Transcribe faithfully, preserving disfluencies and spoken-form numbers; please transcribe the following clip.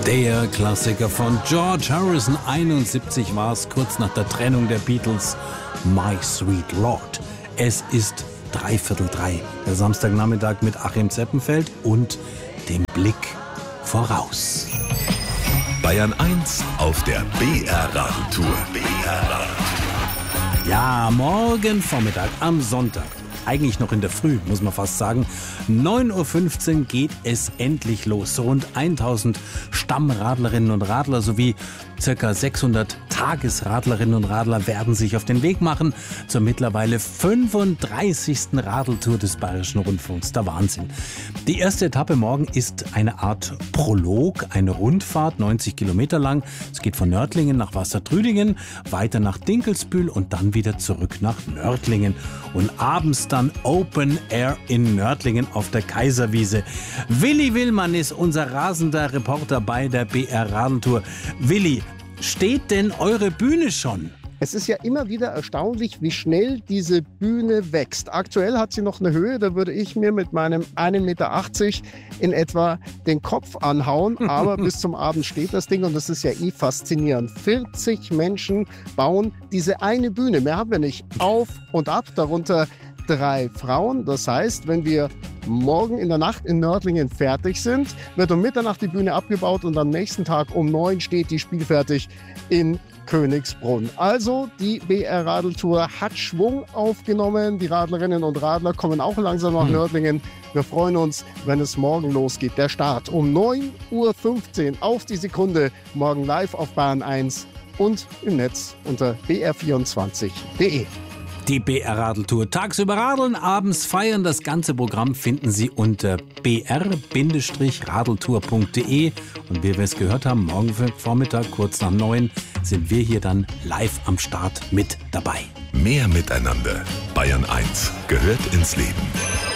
Der Klassiker von George Harrison, einundsiebzig war es, kurz nach der Trennung der Beatles, My Sweet Lord. Es ist dreiviertel drei, der Samstagnachmittag mit Achim Zeppenfeld und dem Blick voraus. Bayern eins auf der B R-Radeltour. B R-Radeltour. Ja, morgen Vormittag am Sonntag. Eigentlich noch in der Früh, muss man fast sagen. neun Uhr fünfzehn geht es endlich los. Rund tausend Stammradlerinnen und Radler sowie ca. sechshundert Tagesradlerinnen und Radler werden sich auf den Weg machen zur mittlerweile fünfunddreißigsten Radeltour des Bayerischen Rundfunks. Der Wahnsinn. Die erste Etappe morgen ist eine Art Prolog, eine Rundfahrt, neunzig Kilometer lang. Es geht von Nördlingen nach Wassertrüdingen, weiter nach Dinkelsbühl und dann wieder zurück nach Nördlingen. Und abends dann Open Air in Nördlingen auf der Kaiserwiese. Willi Willmann ist unser rasender Reporter bei der B R-Radeltour. Willi, steht denn eure Bühne schon? Es ist ja immer wieder erstaunlich, wie schnell diese Bühne wächst. Aktuell hat sie noch eine Höhe, da würde ich mir mit meinem ein Meter achtzig in etwa den Kopf anhauen. Aber bis zum Abend steht das Ding und das ist ja eh faszinierend. vierzig Menschen bauen diese eine Bühne, mehr haben wir nicht, auf und ab, darunter drei Frauen. Das heißt, wenn wir morgen in der Nacht in Nördlingen fertig sind, wird um Mitternacht die Bühne abgebaut und am nächsten Tag um neun steht die spielfertig in Königsbrunn. Also die B R-Radeltour hat Schwung aufgenommen. Die Radlerinnen und Radler kommen auch langsam nach hm. Nördlingen. Wir freuen uns, wenn es morgen losgeht. Der Start um neun Uhr fünfzehn auf die Sekunde. Morgen live auf Bayern eins und im Netz unter b r vierundzwanzig punkt d e. Die B R-Radeltour. Tagsüber radeln, abends feiern. Das ganze Programm finden Sie unter b r radeltour punkt d e. Und wie wir es gehört haben, morgen Vormittag, kurz nach neun, sind wir hier dann live am Start mit dabei. Mehr miteinander. Bayern eins gehört ins Leben.